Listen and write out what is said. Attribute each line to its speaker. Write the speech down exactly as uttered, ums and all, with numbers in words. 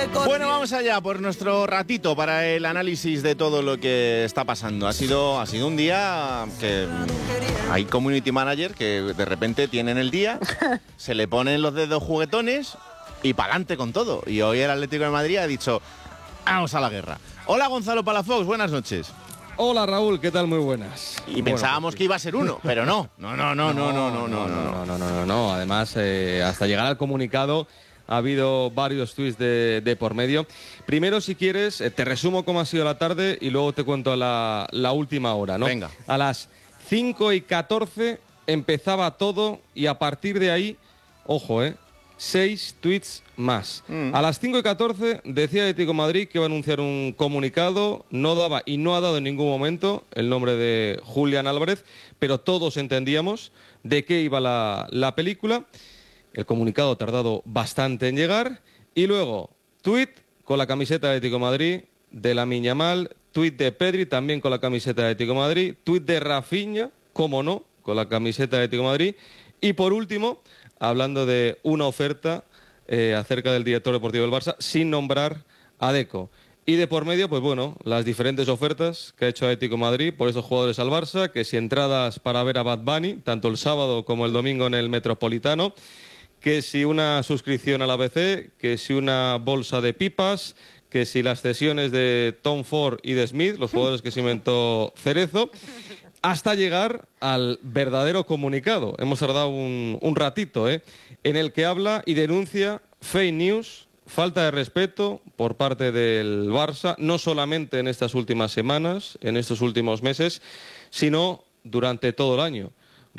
Speaker 1: Bueno, vamos allá por nuestro ratito para el análisis de todo lo que está pasando. Ha sido, ha sido un día que hay community manager que de repente tienen el día, se le ponen los dedos juguetones y para adelante con todo. Y hoy el Atlético de Madrid ha dicho, vamos a la guerra. Hola Gonzalo Palafox, buenas noches.
Speaker 2: Hola Raúl, ¿qué tal? Muy buenas.
Speaker 1: Y bueno, pensábamos pues, que iba a ser uno, pero no. No, no, no, no, no, no, no, no,
Speaker 2: no, no, no, no, no. Además, eh, hasta llegar al comunicado ha habido varios tweets de, de por medio. Primero, si quieres, eh, te resumo cómo ha sido la tarde y luego te cuento la, la última hora, ¿no?
Speaker 1: Venga.
Speaker 2: A las cinco y catorce empezaba todo y a partir de ahí, ojo, eh, seis tweets más. Mm. A las cinco y catorce decía Atlético de Madrid que iba a anunciar un comunicado, no daba y no ha dado en ningún momento el nombre de Julián Álvarez, pero todos entendíamos de qué iba la, la película. El comunicado ha tardado bastante en llegar. Y luego, tuit con la camiseta de Atlético de Madrid de Lamine Yamal, tuit de Pedri también con la camiseta de Atlético de Madrid, tuit de Rafinha, cómo no, con la camiseta de Atlético de Madrid. Y por último, hablando de una oferta eh, acerca del director deportivo del Barça, sin nombrar a Deco. Y de por medio, pues bueno, las diferentes ofertas que ha hecho Atlético de Madrid por esos jugadores al Barça, que si entradas para ver a Bad Bunny, tanto el sábado como el domingo en el Metropolitano, que si una suscripción a la B C, que si una bolsa de pipas, que si las cesiones de Tom Ford y de Smith, los jugadores que se inventó Cerezo, hasta llegar al verdadero comunicado. Hemos tardado un, un ratito, ¿eh? En el que habla y denuncia fake news, falta de respeto por parte del Barça, no solamente en estas últimas semanas, en estos últimos meses, sino durante todo el año.